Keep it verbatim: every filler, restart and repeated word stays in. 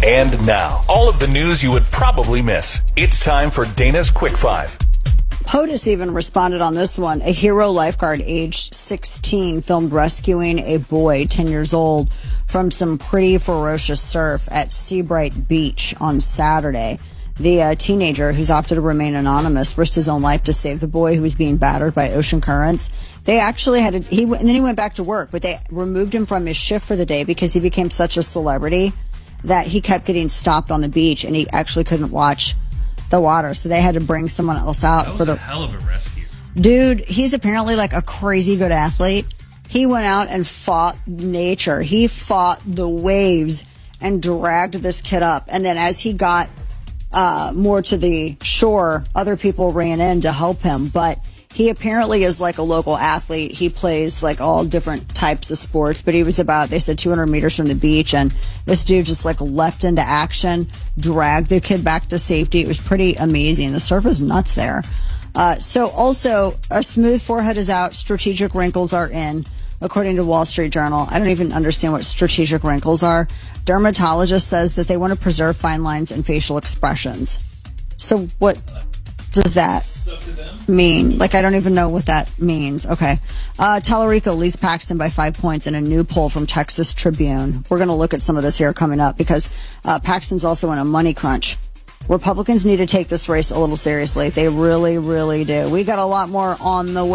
And now, all of the news you would probably miss. It's time for Dana's Quick Five. POTUS even responded on this one. A hero lifeguard aged sixteen filmed rescuing a boy ten years old from some pretty ferocious surf at Seabright Beach on Saturday. The uh, teenager, who's opted to remain anonymous, risked his own life to save the boy who was being battered by ocean currents. They actually had to, he, and then he went back to work, but they removed him from his shift for the day because he became such a celebrity that he kept getting stopped on the beach and he actually couldn't watch the water. So they had to bring someone else out that was for the a hell of a rescue. Dude, he's apparently like a crazy good athlete. He went out and fought nature. He fought the waves and dragged this kid up. And then as he got uh, more to the shore, other people ran in to help him. But he apparently is like a local athlete. He plays like all different types of sports, but he was about, they said two hundred meters from the beach. And this dude just like leapt into action, dragged the kid back to safety. It was pretty amazing. The surf is nuts there. Uh, so also a smooth forehead is out. Strategic wrinkles are in, according to Wall Street Journal. I don't even understand what strategic wrinkles are. Dermatologist says that they want to preserve fine lines and facial expressions. So what does that mean? Like, I don't even know what that means. Okay. Uh, Tallarico leads Paxton by five points in a new poll from Texas Tribune. We're going to look at some of this here coming up because uh, Paxton's also in a money crunch. Republicans need to take this race a little seriously. They really, really do. We got a lot more on the way.